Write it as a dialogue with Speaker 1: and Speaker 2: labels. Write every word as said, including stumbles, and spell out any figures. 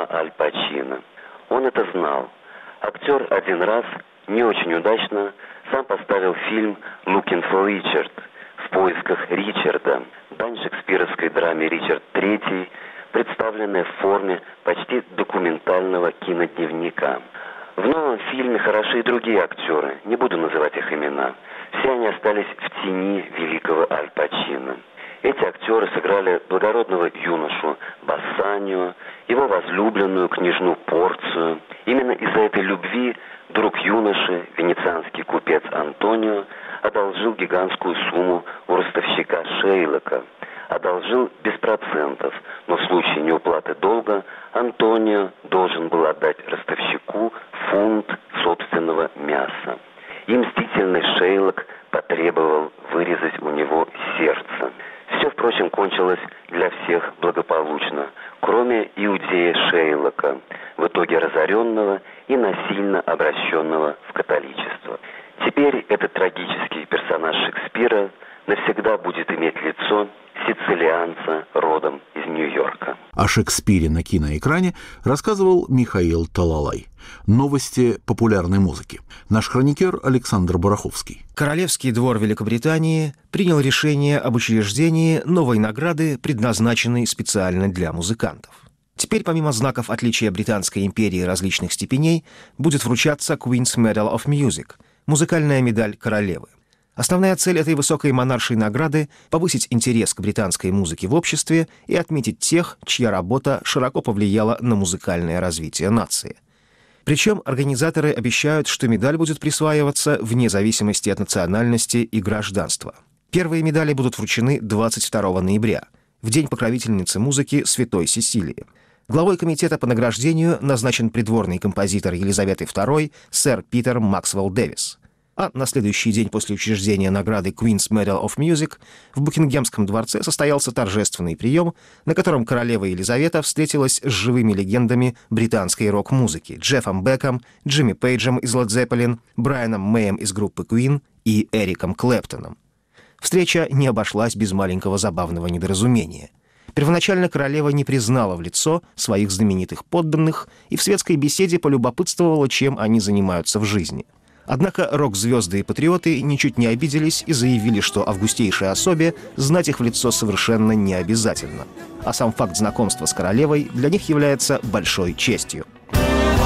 Speaker 1: дома Аль Пачино. Он это знал. Актер один раз, не очень удачно, сам поставил фильм «Looking for Richard» в поисках Ричарда, дань шекспировской драме «Ричард третий», представленная в форме почти документального кинодневника. В новом фильме хороши и другие актеры, не буду называть их имена. Все они остались в тени великого Аль Пачино. Эти актеры сыграли благородного юношу Бассанио, его возлюбленную княжну Порцию. Именно из-за этой любви друг юноши, венецианский купец Антонио, одолжил гигантскую сумму у ростовщика Шейлока. Одолжил без процентов, но в случае неуплаты долга Антонио должен был отдать ростовщику фунт собственного мяса. И мстительный Шейлок потребовал вырезать у него сердце. Все, впрочем, кончилось для всех благополучно, кроме иудея Шейлока, в итоге разоренного и насильно обращенного в католичество. Теперь этот трагический персонаж Шекспира навсегда будет иметь лицо сицилианца родом из Нью-Йорка.
Speaker 2: О Шекспире на киноэкране рассказывал Михаил Талалай. Новости популярной музыки. Наш хроникер Александр Бараховский.
Speaker 3: Королевский двор Великобритании принял решение об учреждении новой награды, предназначенной специально для музыкантов. Теперь, помимо знаков отличия Британской империи различных степеней, будет вручаться Queen's Medal of Music – музыкальная медаль королевы. Основная цель этой высокой монаршей награды – повысить интерес к британской музыке в обществе и отметить тех, чья работа широко повлияла на музыкальное развитие нации. Причем организаторы обещают, что медаль будет присваиваться вне зависимости от национальности и гражданства. Первые медали будут вручены двадцать второго ноября, в день покровительницы музыки Святой Сесилии. Главой комитета по награждению назначен придворный композитор Елизаветы второй сэр Питер Максвелл Дэвис. А на следующий день после учреждения награды Queen's Medal of Music в Букингемском дворце состоялся торжественный прием, на котором королева Елизавета встретилась с живыми легендами британской рок-музыки Джеффом Беком, Джимми Пейджем из Led Zeppelin, Брайаном Мэем из группы Queen и Эриком Клэптоном. Встреча не обошлась без маленького забавного недоразумения. Первоначально королева не признала в лицо своих знаменитых подданных и в светской беседе полюбопытствовала, чем они занимаются в жизни. Однако рок-звезды и патриоты ничуть не обиделись и заявили, что августейшей особе знать их в лицо совершенно не обязательно. А сам факт знакомства с королевой для них является большой честью.